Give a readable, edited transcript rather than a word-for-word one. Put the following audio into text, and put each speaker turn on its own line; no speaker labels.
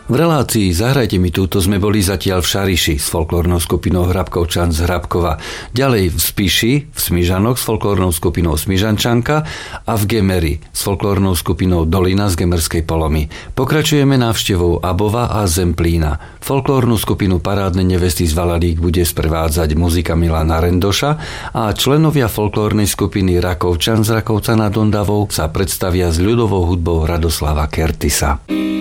V relácii Zahrajte mi túto sme boli zatiaľ v Šariši s folklórnou skupinou Hrabkovčan z Hrabkova, ďalej v Spiši, v Smižanoch s folklórnou skupinou Smižančanka a v Gemeri s folklórnou skupinou Dolina z Gemerskej Polomy. Pokračujeme návštevou Abova a Zemplína. Folklórnu skupinu Parádne nevesty z Valadík bude sprevádzať muzika Milana Rendoša a členovia folklórnej skupiny Rakovčan z Rakovca nad Ondavou sa predstavia s ľudovou hudbou Radoslava Kertisa.